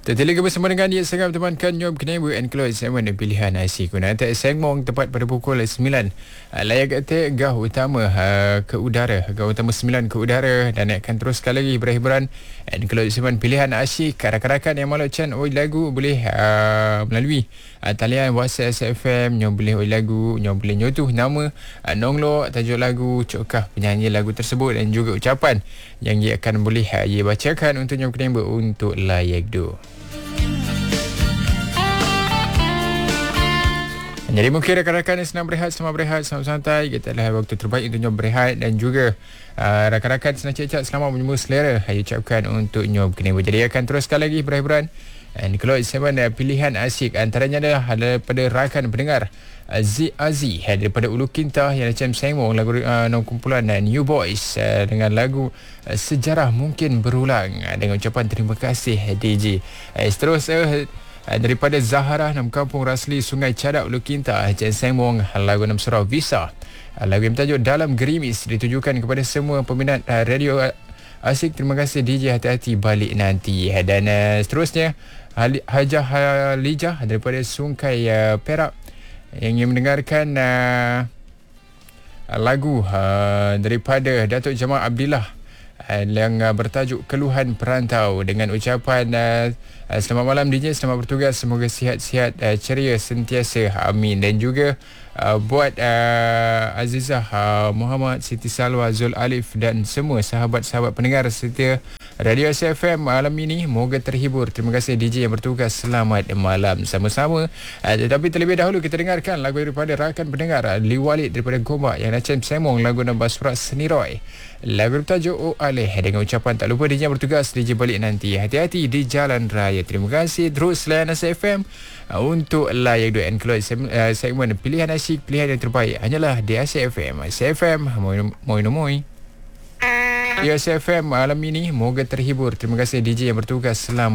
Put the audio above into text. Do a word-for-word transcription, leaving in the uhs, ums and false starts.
Tertele bersama dengan dia sangat temankan Nyob Kenebu and Close Seven dan pilihan I C Kuna tak sengmong tepat pada pukul sembilan. Layak kata gah utama uh, ke udara, gah utama sembilan ke udara dan akan teruskan lagi berhiburan and Close Seven pilihan asyik rakan-rakan yang mahu can oi lagu boleh uh, melalui uh, talian WhatsApp S F M. Nyob boleh oi lagu, nyob boleh nyotuh nama, uh, nonglo tajuk lagu, cokah penyanyi lagu tersebut dan juga ucapan yang ia akan boleh uh, ia bacakan untuk Nyob Kenebu untuk layak do. Jadi mungkin rakan-rakan yang senang berehat, senang berehat, senang santai. Kita adalah waktu terbaik untuk Nyob berehat. Dan juga uh, rakan-rakan senang cek-cek selamat menyembah selera. Saya ucapkan untuk Nyob Kenebu. Jadi akan teruskan lagi berhiburan. Dan kalau seven pilihan asyik antaranya adalah daripada rakan pendengar Z Aziz daripada Ulu Kintah yang macam sengmong lagu uh, kumpulan uh, New Boys uh, dengan lagu uh, Sejarah Mungkin Berulang uh, dengan ucapan terima kasih D J. Uh, seterusnya uh, daripada Zahara Nam Kampung Rasli Sungai Cadak Ulu Kintah Cik Sengmong lagu Nam Surau Visa, lagu yang bertajuk Dalam Gerimis ditujukan kepada semua peminat uh, radio uh, asyik. Terima kasih D J, hati-hati balik nanti. Dan uh, seterusnya Hajah Halijah daripada Sungai uh, Perak yang ingin mendengarkan uh, lagu uh, daripada Datuk Jamal Abdillah uh, yang uh, bertajuk Keluhan Perantau dengan ucapan uh, uh, selamat malam D J, selamat bertugas, semoga sihat-sihat uh, ceria sentiasa, amin. Dan juga uh, buat uh, Azizah uh, Muhammad, Siti Salwa, Zul Alif dan semua sahabat-sahabat pendengar setia Radio S F M malam ini, moga terhibur. Terima kasih D J yang bertugas, selamat malam sama-sama. Uh, tetapi terlebih dahulu kita dengarkan lagu daripada rakan pendengar uh, Li Walid daripada Gombak yang macam semong lagu Nambah Surat Seniroy, lagu bertajuk Oh Aleh dengan ucapan tak lupa D J yang bertugas, D J balik nanti, hati-hati di jalan raya. Terima kasih. Terus layan S F M uh, untuk layak dua and close uh, segmen pilihan asyik, pilihan yang terbaik hanyalah di S F M. S F M moi moi moi. Ya S F M malam ini moga terhibur. Terima kasih D J yang bertugas, selamat